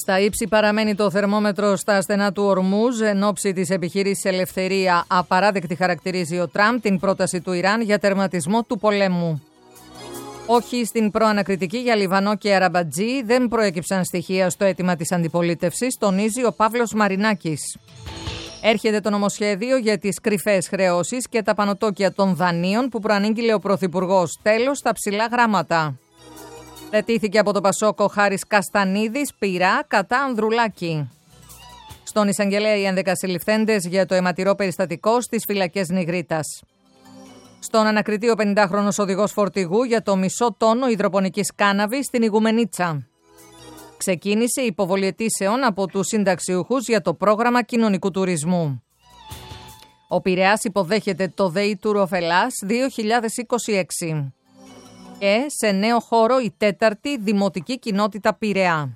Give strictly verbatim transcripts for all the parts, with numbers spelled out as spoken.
Στα ύψη παραμένει το θερμόμετρο στα στενά του Ορμούζ εν ώψη της επιχείρησης Ελευθερία. Απαράδεκτη χαρακτηρίζει ο Τραμπ την πρόταση του Ιράν για τερματισμό του πολέμου. Όχι στην προανακριτική για Λιβανό και Αραμπατζή, δεν προέκυψαν στοιχεία στο αίτημα της αντιπολίτευσης, τονίζει ο Παύλος Μαρινάκης. Έρχεται το νομοσχέδιο για τις κρυφές χρεώσεις και τα πανωτόκια των δανείων που προανήγγειλε ο Πρωθυπουργός. Τέλος, στα ψηλά γράμματα. Ρετήθηκε από το Πασόκο Χάρης Καστανίδης, Πειρά κατά Ανδρουλάκη. Στον εισαγγελέα οι έντεκα συλληφθέντες για το αιματηρό περιστατικό στις φυλακές Νιγρίτας. Στον ανακριτή ο πενηντάχρονος οδηγός φορτηγού για το μισό τόνο υδροπονικής κάναβης στην Ιγουμενίτσα. Ξεκίνησε η υποβολή αιτήσεων από τους συνταξιούχους για το πρόγραμμα κοινωνικού τουρισμού. Ο Πειραιάς υποδέχεται το ΔΕΗ Tour of Hellas δύο χιλιάδες είκοσι έξι. Και σε νέο χώρο η τέταρτη Δημοτική Κοινότητα Πειραιά.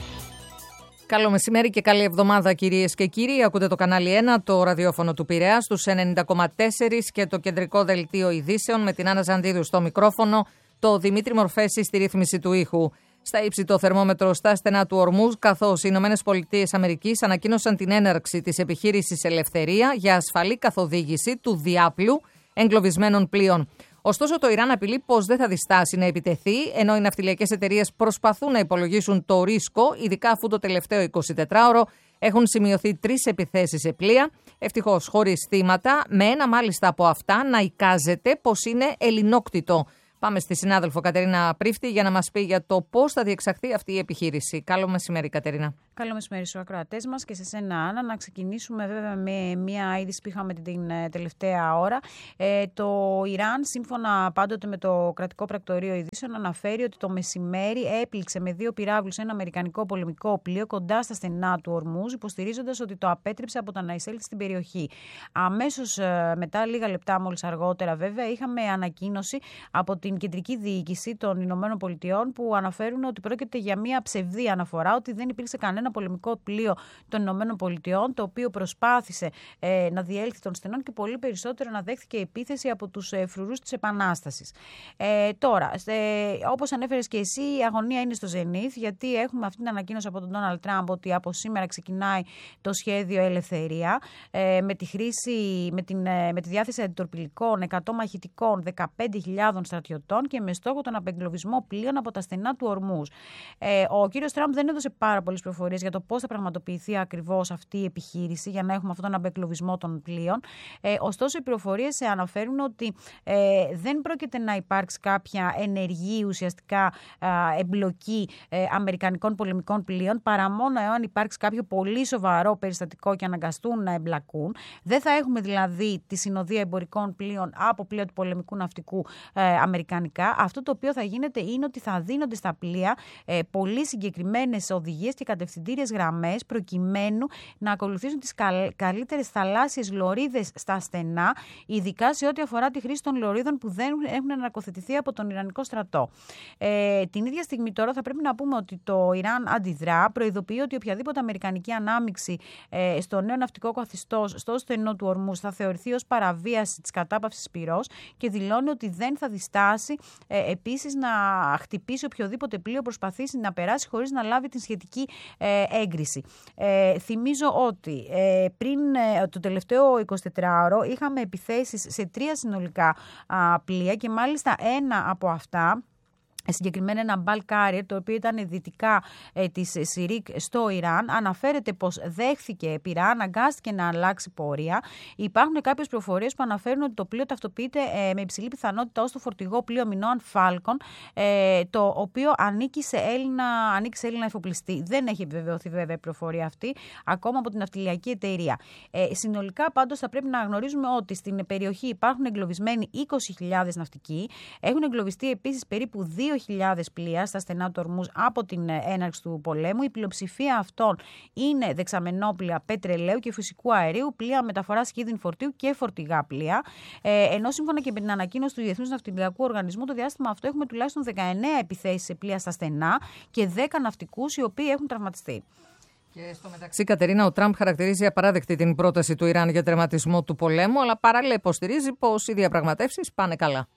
Καλό μεσημέρι και καλή εβδομάδα κυρίες και κύριοι. Ακούτε το κανάλι ένα, το ραδιόφωνο του Πειραιά στους ενενήντα κόμμα τέσσερα και το κεντρικό δελτίο ειδήσεων με την Άννα Ζαντίδου στο μικρόφωνο, το Δημήτρη Μορφέση στη ρύθμιση του ήχου. Στα ύψη το θερμόμετρο στα στενά του Ορμούζ, καθώς οι Ηνωμένες Πολιτείες Αμερικής ανακοίνωσαν την έναρξη της επιχείρησης Ελευθερία για ασφαλή καθοδήγηση του διάπλου εγκλωβισμένων πλοίων. Ωστόσο, το Ιράν απειλεί πως δεν θα διστάσει να επιτεθεί, ενώ οι ναυτιλιακές εταιρείες προσπαθούν να υπολογίσουν το ρίσκο, ειδικά αφού το τελευταίο εικοσιτετράωρο έχουν σημειωθεί τρεις επιθέσεις σε πλοία, ευτυχώς χωρίς θύματα, με ένα μάλιστα από αυτά να εικάζεται πως είναι ελληνόκτητο. Πάμε στη συνάδελφο Κατερίνα Πρίφτη για να μας πει για το πώς θα διεξαχθεί αυτή η επιχείρηση. Καλό μεσημέρι, Κατερίνα. Καλό μεσημέρι στους ακροατές μας και σε σένα, Άννα. Να ξεκινήσουμε βέβαια με μια είδηση που είχαμε την τελευταία ώρα. Ε, το Ιράν, σύμφωνα πάντοτε με το κρατικό πρακτορείο ειδήσεων, αναφέρει ότι το μεσημέρι έπληξε με δύο πυράβλους ένα αμερικανικό πολεμικό πλοίο κοντά στα στενά του Ορμούζ, υποστηρίζοντας ότι το απέτρεψε από το να εισέλθει στην περιοχή. Αμέσως μετά, λίγα λεπτά μόλις αργότερα, βέβαια, είχαμε ανακοίνωση από την κεντρική διοίκηση των Ηνωμένων Πολιτειών που αναφέρουν ότι πρόκειται για μια ψευδή αναφορά, ότι δεν υπήρξε κανένα πολεμικό πλοίο των Ηνωμένων Πολιτειών, το οποίο προσπάθησε ε, να διέλθει των στενών και πολύ περισσότερο να δέχθηκε επίθεση από τους ε, φρουρούς της Επανάστασης. Ε, τώρα, ε, όπως ανέφερες και εσύ, η αγωνία είναι στο ζενήθ, γιατί έχουμε αυτή την ανακοίνωση από τον Ντόναλντ Τραμπ ότι από σήμερα ξεκινάει το σχέδιο Ελευθερία ε, με τη χρήση, με, την, ε, με τη διάθεση αντιτορπιλικών, εκατό μαχητικών, δεκαπέντε χιλιάδων στρατιωτών και με στόχο τον απεγκλωβισμό πλοίων από τα στενά του Ορμούζ. Ε, ο κύριος Τραμπ δεν έδωσε πάρα πολλές πληροφορίες για το πώς θα πραγματοποιηθεί ακριβώς αυτή η επιχείρηση για να έχουμε αυτόν τον απεγκλωβισμό των πλοίων. Ε, ωστόσο, οι πληροφορίες αναφέρουν ότι ε, δεν πρόκειται να υπάρξει κάποια ενεργή ουσιαστικά ε, εμπλοκή ε, αμερικανικών πολεμικών πλοίων, παρά μόνο εάν υπάρξει κάποιο πολύ σοβαρό περιστατικό και αναγκαστούν να εμπλακούν. Δεν θα έχουμε δηλαδή τη συνοδεία εμπορικών πλοίων από πλοία του πολεμικού ναυτικού ε, αμερικανικά. Αυτό το οποίο θα γίνεται είναι ότι θα δίνονται στα πλοία ε, πολύ συγκεκριμένες οδηγίες και κατευθυντήριες γραμμές προκειμένου να ακολουθήσουν τις καλύτερες θαλάσσιες λωρίδες στα στενά, ειδικά σε ό,τι αφορά τη χρήση των λωρίδων που δεν έχουν αναρκοθετηθεί από τον Ιρανικό στρατό. Ε, την ίδια στιγμή τώρα θα πρέπει να πούμε ότι το Ιράν αντιδρά, προειδοποιεί ότι οποιαδήποτε αμερικανική ανάμειξη ε, στο νέο ναυτικό καθεστώς στο στενό του Ορμούζ θα θεωρηθεί ως παραβίαση της κατάπαυσης πυρός και δηλώνει ότι δεν θα διστάσει ε, επίσης να χτυπήσει οποιοδήποτε πλοίο προσπαθήσει να περάσει χωρίς να λάβει την σχετική ε, έγκριση. Ε, θυμίζω ότι ε, πριν ε, το τελευταίο εικοσιτετράωρο είχαμε επιθέσεις σε τρία συνολικά α, πλοία και μάλιστα ένα από αυτά, συγκεκριμένα ένα bulk carrier, το οποίο ήταν δυτικά ε, της Σιρίκ στο Ιράν, αναφέρεται πως δέχθηκε πειρά, αναγκάστηκε να αλλάξει πορεία. Υπάρχουν κάποιες πληροφορίες που αναφέρουν ότι το πλοίο ταυτοποιείται ε, με υψηλή πιθανότητα ως το φορτηγό πλοίο Μινόαν Falcon, ε, το οποίο ανήκει σε Έλληνα, ανήκει σε Έλληνα εφοπλιστή. Δεν έχει επιβεβαιωθεί βέβαια η πληροφορία αυτή ακόμα από την ναυτιλιακή εταιρεία. Ε, συνολικά πάντως θα πρέπει να γνωρίζουμε ότι στην περιοχή υπάρχουν εγκλωβισμένοι είκοσι χιλιάδες ναυτικοί, έχουν εγκλωβιστεί επίσης περίπου δύο χιλιάδες πλοία στα στενά του Ορμούζ από την έναρξη του πολέμου. Η πλειοψηφία αυτών είναι δεξαμενόπλοια πετρελαίου και φυσικού αερίου, πλοία μεταφοράς σχήδιν φορτίου και φορτηγά πλοία. Ε, ενώ σύμφωνα και με την ανακοίνωση του Διεθνούς Ναυτιλιακού Οργανισμού, το διάστημα αυτό έχουμε τουλάχιστον δεκαεννέα επιθέσεις σε πλοία στα στενά και δέκα ναυτικούς οι οποίοι έχουν τραυματιστεί. Και στο μεταξύ, Κατερίνα, ο Τραμπ χαρακτηρίζει απαράδεκτη την πρόταση του Ιράν για τερματισμό του πολέμου, αλλά παράλληλα υποστηρίζει πως οι διαπραγματεύσεις πάνε καλά.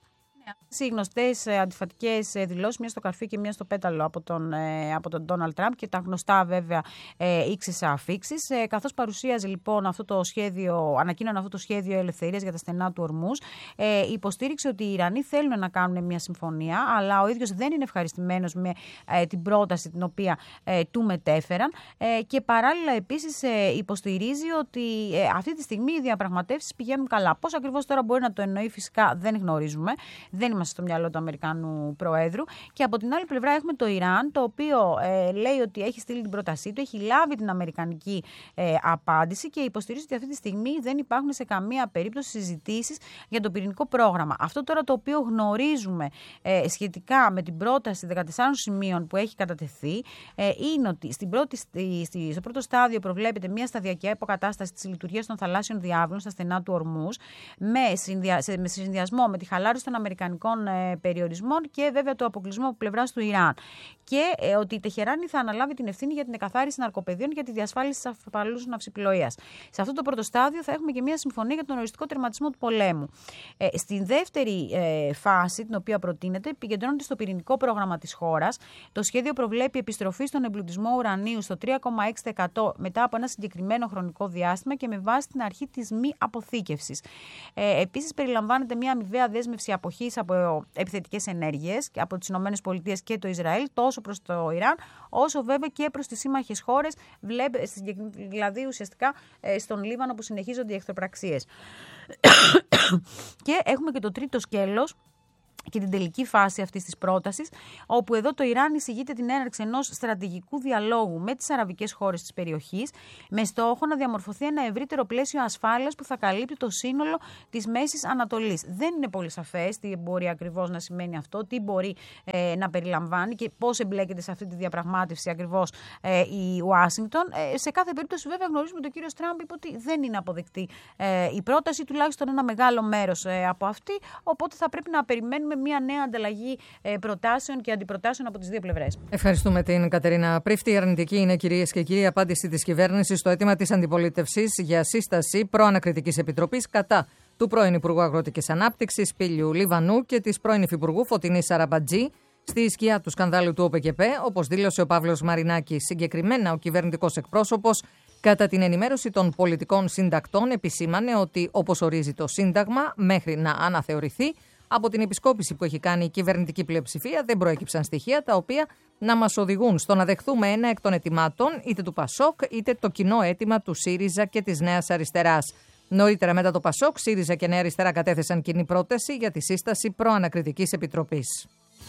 Οι γνωστές αντιφατικές δηλώσεις, μία στο καρφί και μία στο πέταλο από τον, από τον Ντόναλντ Τραμπ και τα γνωστά βέβαια ίξες αφίξεις. Καθώς παρουσίαζε λοιπόν αυτό το σχέδιο, ανακοίνωνε αυτό το σχέδιο ελευθερίας για τα στενά του Ορμούζ, υποστήριξε ότι οι Ιρανοί θέλουν να κάνουν μια συμφωνία, αλλά ο ίδιος δεν είναι ευχαριστημένος με την πρόταση την οποία του μετέφεραν και παράλληλα επίσης υποστηρίζει ότι αυτή τη στιγμή οι διαπραγματεύσεις πηγαίνουν καλά. Πώς ακριβώς τώρα μπορεί να το εννοεί, φυσικά δεν γνωρίζουμε. Δεν είμαστε στο μυαλό του Αμερικανού Προέδρου. Και από την άλλη πλευρά έχουμε το Ιράν, το οποίο ε, λέει ότι έχει στείλει την πρότασή του, έχει λάβει την αμερικανική ε, απάντηση και υποστηρίζει ότι αυτή τη στιγμή δεν υπάρχουν σε καμία περίπτωση συζητήσεις για το πυρηνικό πρόγραμμα. Αυτό τώρα το οποίο γνωρίζουμε ε, σχετικά με την πρόταση δεκατεσσάρων σημείων που έχει κατατεθεί ε, είναι ότι στην πρώτη, στη, στη, στο πρώτο στάδιο προβλέπεται μια σταδιακή αποκατάσταση της λειτουργίας των θαλάσσιων διάβλων στα στενά του Ορμούζ με, συνδυα, σε, με συνδυασμό με τη χαλάρωση των αμερικανικών ε, περιορισμών και βέβαια το αποκλεισμό από πλευράς του Ιράν. Και ε, ότι η Τεχεράνη θα αναλάβει την ευθύνη για την εκαθάριση ναρκοπαιδείων για τη διασφάλιση της ασφαλούς ναυσιπλοείας. Σε αυτό το πρώτο στάδιο θα έχουμε και μια συμφωνία για τον οριστικό τερματισμό του πολέμου. Ε, στην δεύτερη ε, φάση, την οποία προτείνεται, επικεντρώνεται στο πυρηνικό πρόγραμμα της χώρας. Το σχέδιο προβλέπει επιστροφή στον εμπλουτισμό ουρανίου στο τρία κόμμα έξι τοις εκατό μετά από ένα συγκεκριμένο χρονικό διάστημα και με βάση την αρχή της μη αποθήκευσης. Ε, επίσης, περιλαμβάνεται μια αμοιβαία δέσμευση αποχής από επιθετικές ενέργειες από τις ΗΠΑ και το Ισραήλ, τόσο προς το Ιράν, όσο βέβαια και προς τις σύμμαχες χώρες, δηλαδή ουσιαστικά στον Λίβανο που συνεχίζονται οι εχθροπραξίες. Και έχουμε και το τρίτο σκέλος και την τελική φάση αυτής της πρότασης, όπου εδώ το Ιράν εισηγείται την έναρξη ενός στρατηγικού διαλόγου με τις αραβικές χώρες της περιοχής, με στόχο να διαμορφωθεί ένα ευρύτερο πλαίσιο ασφάλειας που θα καλύπτει το σύνολο της Μέσης Ανατολής. Δεν είναι πολύ σαφές τι μπορεί ακριβώς να σημαίνει αυτό, τι μπορεί ε, να περιλαμβάνει και πώς εμπλέκεται σε αυτή τη διαπραγμάτευση ακριβώς ε, η Ουάσιγκτον. Ε, σε κάθε περίπτωση, βέβαια, γνωρίζουμε ότι ο κύριος Τραμπ είπε ότι δεν είναι αποδεκτή ε, η πρόταση, τουλάχιστον ένα μεγάλο μέρος ε, από αυτή, οπότε θα πρέπει να περιμένουμε με μια νέα ανταλλαγή προτάσεων και αντιπροτάσεων από τις δύο πλευρές. Ευχαριστούμε την Κατερίνα Πρίφτη. Η αρνητική είναι, κυρίες και κύριοι, η απάντηση της κυβέρνησης στο αίτημα της αντιπολίτευσης για σύσταση προανακριτικής επιτροπής κατά του πρώην Υπουργού Αγροτικής Ανάπτυξης Πήλιου Λιβανού και της πρώην Υφυπουργού Φωτεινής Σαραμπατζή στη σκιά του σκανδάλου του ΟΠΕΚΕΠΕ, όπως δήλωσε ο Παύλος Μαρινάκης. Συγκεκριμένα, ο κυβερνητικός εκπρόσωπος, κατά την ενημέρωση των πολιτικών συντακτών, επισήμανε ότι, όπως ορίζει το Σύνταγμα, μέχρι να αναθεωρηθεί, από την επισκόπηση που έχει κάνει η κυβερνητική πλειοψηφία δεν προέκυψαν στοιχεία τα οποία να μας οδηγούν στο να δεχθούμε ένα εκ των αιτημάτων είτε του Πασόκ είτε το κοινό αίτημα του ΣΥΡΙΖΑ και της Νέας Αριστεράς. Νωρίτερα μετά το Πασόκ, ΣΥΡΙΖΑ και Νέα Αριστερά κατέθεσαν κοινή πρόταση για τη σύσταση προανακριτικής επιτροπής.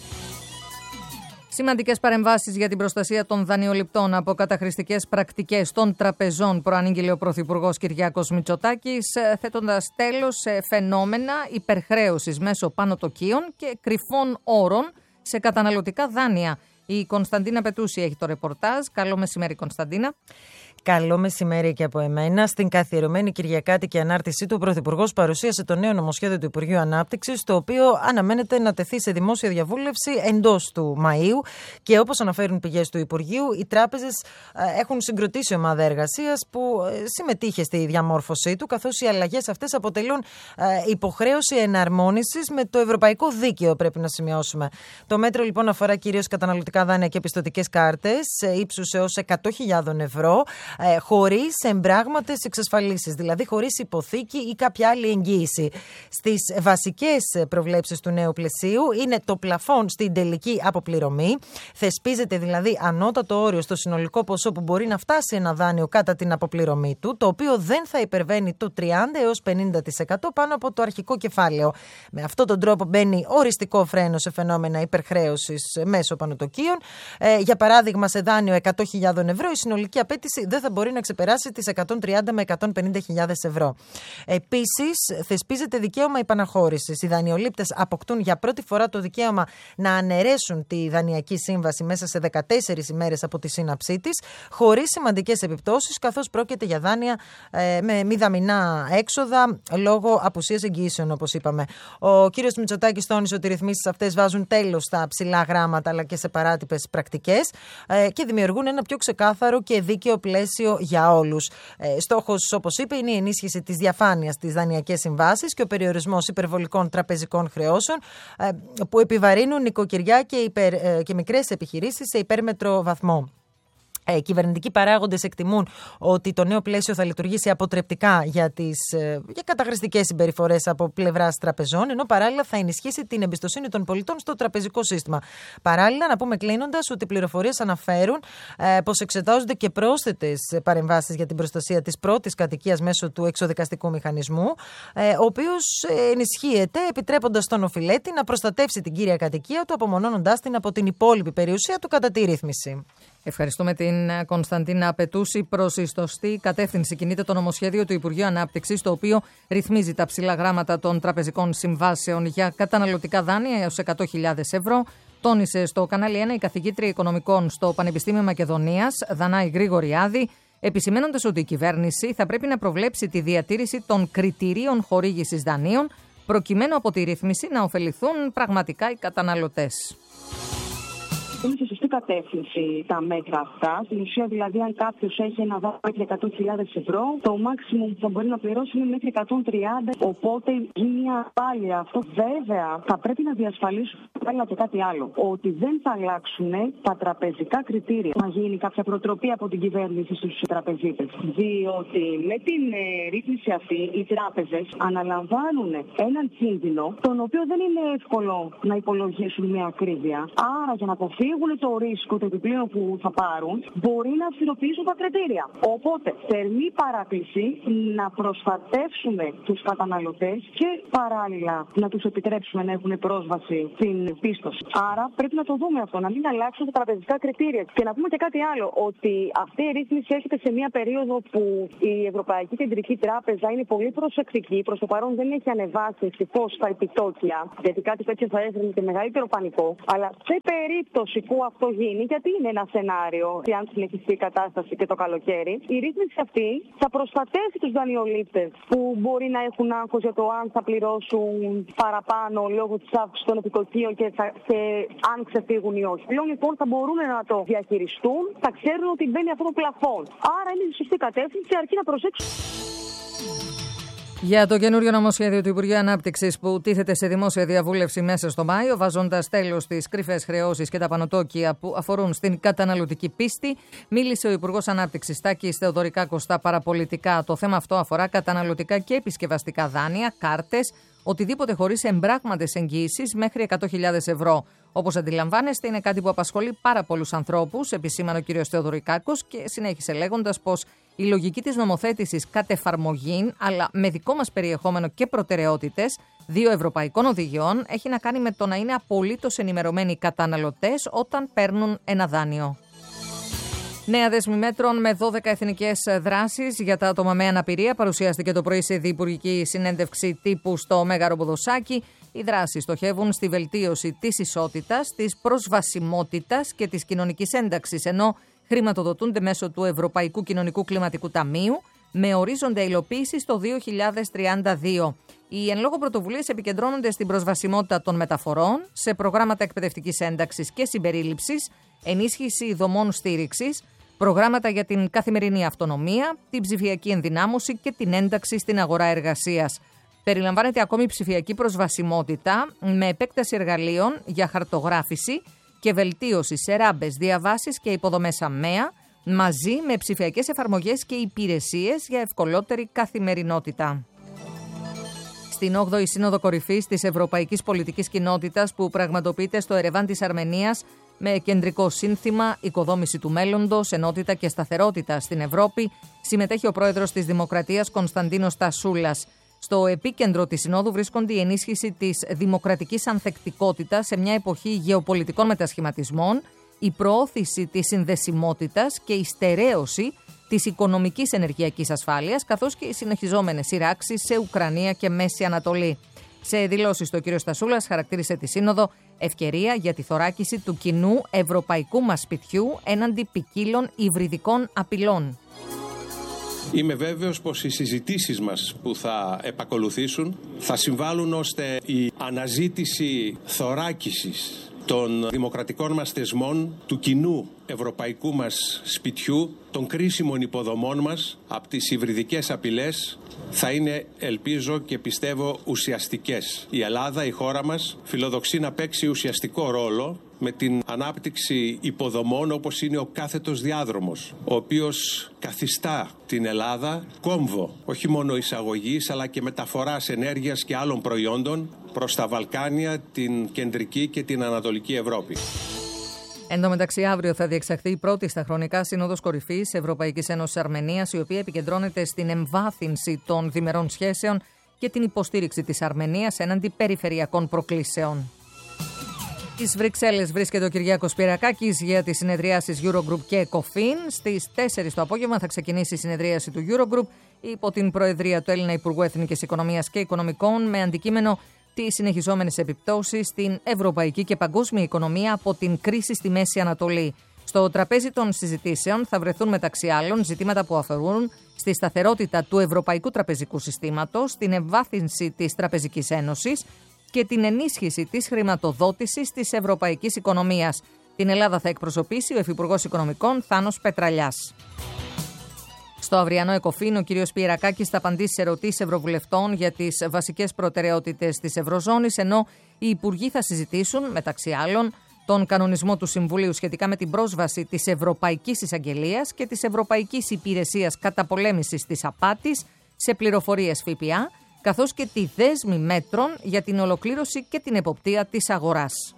Σημαντικές παρεμβάσεις για την προστασία των δανειοληπτών από καταχρηστικές πρακτικές των τραπεζών προανήγγειλε ο Πρωθυπουργός Κυριάκος Μητσοτάκης, θέτοντας τέλος σε φαινόμενα υπερχρέωσης μέσω πανωτοκίων και κρυφών όρων σε καταναλωτικά δάνεια. Η Κωνσταντίνα Πετούση έχει το ρεπορτάζ. Καλό μεσημέρι, Κωνσταντίνα. Καλό μεσημέρι και από εμένα. Στην καθιερωμένη Κυριακάτικη ανάρτησή του, ο Πρωθυπουργός παρουσίασε το νέο νομοσχέδιο του Υπουργείου Ανάπτυξης, το οποίο αναμένεται να τεθεί σε δημόσια διαβούλευση εντός του Μαΐου. Και όπως αναφέρουν πηγές του Υπουργείου, οι τράπεζες έχουν συγκροτήσει ομάδα εργασίας που συμμετείχε στη διαμόρφωσή του, καθώς οι αλλαγές αυτές αποτελούν υποχρέωση εναρμόνισης με το ευρωπαϊκό δίκαιο, πρέπει να σημειώσουμε. Το μέτρο λοιπόν αφορά κυρίως καταναλωτικά δάνεια και πιστωτικές κάρτες ύψους έως εκατό χιλιάδες ευρώ. Ε, χωρίς εμπράγματες εξασφαλίσεις, δηλαδή χωρίς υποθήκη ή κάποια άλλη εγγύηση. Στις βασικές προβλέψεις του νέου πλαισίου είναι το πλαφόν στην τελική αποπληρωμή. Θεσπίζεται δηλαδή ανώτατο όριο στο συνολικό ποσό που μπορεί να φτάσει ένα δάνειο κατά την αποπληρωμή του, το οποίο δεν θα υπερβαίνει το τριάντα έως πενήντα τοις εκατό πάνω από το αρχικό κεφάλαιο. Με αυτόν τον τρόπο μπαίνει οριστικό φρένο σε φαινόμενα υπερχρέωσης μέσω πανωτοκίων. Ε, για παράδειγμα, σε δάνειο εκατό χιλιάδες ευρώ η συνολική απέτηση δεν θα μπορεί να ξεπεράσει τις εκατόν τριάντα με εκατόν πενήντα χιλιάδες ευρώ. Επίσης, θεσπίζεται δικαίωμα υπαναχώρησης. Οι δανειολήπτες αποκτούν για πρώτη φορά το δικαίωμα να αναιρέσουν τη δανειακή σύμβαση μέσα σε δεκατέσσερις ημέρες από τη σύναψή της, χωρίς σημαντικές επιπτώσεις, καθώς πρόκειται για δάνεια ε, με μηδαμινά έξοδα λόγω απουσίας εγγυήσεων, όπως είπαμε. Ο κύριος Μητσοτάκης τόνισε ότι οι ρυθμίσεις αυτές βάζουν τέλος στα ψηλά γράμματα αλλά και σε παράδειγμα παράτυπες πρακτικές και δημιουργούν ένα πιο ξεκάθαρο και δίκαιο πλαίσιο για όλους. Στόχος, όπως είπε, είναι η ενίσχυση της διαφάνειας στις δανειακές συμβάσεις και ο περιορισμός υπερβολικών τραπεζικών χρεώσεων που επιβαρύνουν νοικοκυριά και, υπερ, και μικρές επιχειρήσεις σε υπέρμετρο βαθμό. Οι κυβερνητικοί παράγοντες εκτιμούν ότι το νέο πλαίσιο θα λειτουργήσει αποτρεπτικά για, τις, για καταχρηστικές συμπεριφορές από πλευράς τραπεζών, ενώ παράλληλα θα ενισχύσει την εμπιστοσύνη των πολιτών στο τραπεζικό σύστημα. Παράλληλα, να πούμε κλείνοντας ότι οι πληροφορίες αναφέρουν ε, πως εξετάζονται και πρόσθετες παρεμβάσεις για την προστασία της πρώτης κατοικίας μέσω του εξοδικαστικού μηχανισμού, ε, ο οποίος ενισχύεται επιτρέποντας στον οφειλέτη να προστατεύσει την κύρια κατοικία του, απομονώνοντάς την από την υπόλοιπη περιουσία του κατά τη ρύθμιση. Ευχαριστούμε την Κωνσταντίνα Απετούση. Προς η σωστή κατεύθυνση κινείται το νομοσχέδιο του Υπουργείου Ανάπτυξης, το οποίο ρυθμίζει τα ψηλά γράμματα των τραπεζικών συμβάσεων για καταναλωτικά δάνεια έως εκατό χιλιάδες ευρώ. Τόνισε στο κανάλι ένα η καθηγήτρια Οικονομικών στο Πανεπιστήμιο Μακεδονίας, Δανάη Γρηγοριάδη, επισημαίνοντας ότι η κυβέρνηση θα πρέπει να προβλέψει τη διατήρηση των κριτηρίων χορήγησης δανείων, προκειμένου από τη ρύθμιση να ωφεληθούν πραγματικά οι καταναλωτές. Είναι σε σωστή κατεύθυνση τα μέτρα αυτά. Στην ουσία, δηλαδή, αν κάποιο έχει ένα δάνειο μέχρι εκατό χιλιάδες ευρώ, το maximum που θα μπορεί να πληρώσει είναι μέχρι εκατόν τριάντα. Οπότε γίνει μια ασφάλεια. Αυτό βέβαια θα πρέπει να διασφαλίσουν πάλι και κάτι άλλο. Ότι δεν θα αλλάξουν τα τραπεζικά κριτήρια. Να γίνει κάποια προτροπή από την κυβέρνηση στους τραπεζίτες. Διότι με την ε, ρύθμιση αυτή οι τράπεζες αναλαμβάνουν έναν κίνδυνο, τον οποίο δεν είναι εύκολο να υπολογίσουν με ακρίβεια. Άρα, για να αποφύγουν το ρίσκο, το επιπλέον που θα πάρουν, μπορεί να αυστηροποιήσουν τα κριτήρια. Οπότε, θερμή παράκληση να προστατεύσουμε τους καταναλωτές και παράλληλα να τους επιτρέψουμε να έχουν πρόσβαση στην πίστοση. Άρα, πρέπει να το δούμε αυτό, να μην αλλάξουν τα τραπεζικά κριτήρια. Και να πούμε και κάτι άλλο, ότι αυτή η ρύθμιση έρχεται σε μια περίοδο που η Ευρωπαϊκή Κεντρική Τράπεζα είναι πολύ προσεκτική. Προς το παρόν δεν έχει ανεβάσει ευτυχώς τα επιτόκια, γιατί κάτι τέτοιο θα έφερε και μεγαλύτερο πανικό. Αλλά σε περίπτωση που αυτό γίνει, γιατί είναι ένα σενάριο, αν συνεχιστεί η κατάσταση και το καλοκαίρι, η ρύθμιση αυτή θα προστατεύσει τους δανειολήπτες που μπορεί να έχουν άγχος για το αν θα πληρώσουν παραπάνω λόγω της αύξησης των επιτοκίων και, θα, και αν ξεφύγουν ή όχι. Πλέον λοιπόν θα μπορούν να το διαχειριστούν, θα ξέρουν ότι μπαίνει αυτό το πλαφόν. Άρα είναι η σωστή κατεύθυνση, αρκεί να προσέξουν. Για το καινούριο νομοσχέδιο του Υπουργείου Ανάπτυξης που τίθεται σε δημόσια διαβούλευση μέσα στο Μάιο, βάζοντας τέλος στις κρυφές χρεώσεις και τα πανωτόκια που αφορούν στην καταναλωτική πίστη, μίλησε ο Υπουργός Ανάπτυξης Τάκης Θεοδωρικάκος στα παραπολιτικά. Το θέμα αυτό αφορά καταναλωτικά και επισκευαστικά δάνεια, κάρτες, οτιδήποτε χωρίς εμπράγματες εγγύησεις μέχρι εκατό χιλιάδες ευρώ. Όπως αντιλαμβάνεστε, είναι κάτι που απασχολεί πάρα πολλούς ανθρώπους, επισήμανε ο κ. Θεοδωρικάκος και συνέχισε λέγοντας πως η λογική της νομοθέτησης κατ' εφαρμογή, αλλά με δικό μας περιεχόμενο και προτεραιότητες δύο ευρωπαϊκών οδηγιών, έχει να κάνει με το να είναι απολύτως ενημερωμένοι οι καταναλωτές όταν παίρνουν ένα δάνειο. Νέα δέσμη μέτρων με δώδεκα εθνικές δράσεις για τα άτομα με αναπηρία παρουσιάστηκε το πρωί σε διυπουργική συνέντευξη τύπου στο Μέγαρο Ποδοσάκι. Οι δράσεις στοχεύουν στη βελτίωση της ισότητας, της προσβασιμότητας και της κοινωνικής ένταξης, ενώ χρηματοδοτούνται μέσω του Ευρωπαϊκού Κοινωνικού Κλιματικού Ταμείου με ορίζοντα υλοποίηση στο δύο χιλιάδες τριάντα δύο. Οι εν λόγω πρωτοβουλίες επικεντρώνονται στην προσβασιμότητα των μεταφορών, σε προγράμματα εκπαιδευτικής ένταξης και συμπερίληψης, ενίσχυση δομών στήριξης, προγράμματα για την καθημερινή αυτονομία, την ψηφιακή ενδυνάμωση και την ένταξη στην αγορά εργασίας. Περιλαμβάνεται ακόμη ψηφιακή προσβασιμότητα με επέκταση εργαλείων για χαρτογράφηση και βελτίωση σε ράμπες, διαβάσεις και υποδομές ΑΜΕΑ, μαζί με ψηφιακές εφαρμογές και υπηρεσίες για ευκολότερη καθημερινότητα. Στην όγδοη Σύνοδο Κορυφής της Ευρωπαϊκής Πολιτικής Κοινότητας που πραγματοποιείται στο Ερεβάν της Αρμενίας με κεντρικό σύνθημα «Οικοδόμηση του μέλλοντος, ενότητα και σταθερότητα στην Ευρώπη», συμμετέχει ο πρόεδρος της Δημοκρατίας Κωνσταντίνος Τασούλας. Στο επίκεντρο της Συνόδου βρίσκονται η ενίσχυση της δημοκρατικής ανθεκτικότητας σε μια εποχή γεωπολιτικών μετασχηματισμών, η προώθηση της συνδεσιμότητας και η στερέωση της οικονομικής ενεργειακής ασφάλειας, καθώς και οι συνεχιζόμενες σειράξεις σε Ουκρανία και Μέση Ανατολή. Σε δηλώσεις του, ο κ. Στασούλας χαρακτήρισε τη Σύνοδο ευκαιρία για τη θωράκιση του κοινού ευρωπαϊκού μας σπιτιού έναντι ποικίλων υβριδικών απειλών. Είμαι βέβαιος πως οι συζητήσεις μας που θα επακολουθήσουν θα συμβάλλουν ώστε η αναζήτηση θωράκισης των δημοκρατικών μας θεσμών, του κοινού ευρωπαϊκού μας σπιτιού, των κρίσιμων υποδομών μας από τις υβριδικές απειλές θα είναι, ελπίζω και πιστεύω, ουσιαστικές. Η Ελλάδα, η χώρα μας, φιλοδοξεί να παίξει ουσιαστικό ρόλο με την ανάπτυξη υποδομών όπως είναι ο κάθετος διάδρομος, ο οποίος καθιστά την Ελλάδα κόμβο όχι μόνο εισαγωγής αλλά και μεταφοράς ενέργειας και άλλων προϊόντων προς τα Βαλκάνια, την κεντρική και την ανατολική Ευρώπη. Εν τω μεταξύ, αύριο θα διεξαχθεί η πρώτη στα χρονικά Σύνοδος Κορυφής Ευρωπαϊκής Ένωσης Αρμενίας, η οποία επικεντρώνεται στην εμβάθυνση των διμερών σχέσεων και την υποστήριξη της Αρμενίας έναντι περιφερειακών προκλήσεων. Στις Βρυξέλλες βρίσκεται ο Κυριάκος Πυρακάκης για τις συνεδριάσεις Eurogroup και ECOFIN. Στις τέσσερις το απόγευμα θα ξεκινήσει η συνεδρίαση του Eurogroup υπό την προεδρία του Έλληνα Υπουργού Εθνικής Οικονομίας και Οικονομικών, με αντικείμενο τις συνεχιζόμενες επιπτώσεις στην ευρωπαϊκή και παγκόσμια οικονομία από την κρίση στη Μέση Ανατολή. Στο τραπέζι των συζητήσεων θα βρεθούν μεταξύ άλλων ζητήματα που αφορούν στη σταθερότητα του ευρωπαϊκού τραπεζικού συστήματος, στην ευβάθυνση της Τραπεζικής Ένωσης και την ενίσχυση της χρηματοδότησης της ευρωπαϊκής οικονομίας. Την Ελλάδα θα εκπροσωπήσει ο Υφυπουργός Οικονομικών Θάνος Πετραλιάς. Στο αυριανό ΕΚΟΦΗΝ, ο κ. Πυρακάκης θα απαντήσει σε ερωτήσεις ευρωβουλευτών για τις βασικές προτεραιότητες της Ευρωζώνης, ενώ οι υπουργοί θα συζητήσουν, μεταξύ άλλων, τον κανονισμό του Συμβουλίου σχετικά με την πρόσβαση της Ευρωπαϊκής Εισαγγελίας και της Ευρωπαϊκής Υπηρεσίας Καταπολέμησης της Απάτης σε πληροφορίες ΦΠΑ, καθώς και τη δέσμη μέτρων για την ολοκλήρωση και την εποπτεία της αγοράς.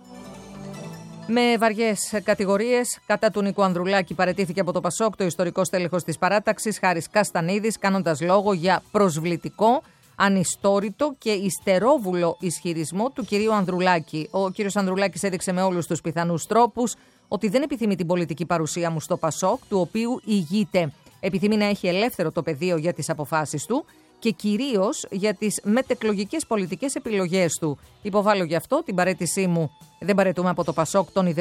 Με βαριές κατηγορίες κατά του Νίκου Ανδρουλάκη παραιτήθηκε από το ΠΑΣΟΚ το ιστορικό στέλεχος της παράταξης Χάρης Καστανίδης, κάνοντας λόγο για προσβλητικό, ανιστόρητο και υστερόβουλο ισχυρισμό του κυρίου Ανδρουλάκη. Ο κύριος Ανδρουλάκης έδειξε με όλους τους πιθανούς τρόπους ότι δεν επιθυμεί την πολιτική παρουσία μου στο ΠΑΣΟΚ, του οποίου ηγείται. Επιθυμεί να έχει ελεύθερο το πεδίο για τις αποφάσεις του και κυρίως για τις μετεκλογικές πολιτικές επιλογές του. Υποβάλλω γι' αυτό την παραίτησή μου. Δεν παραιτούμε από το ΠΑΣΟΚ τον ιδεώδη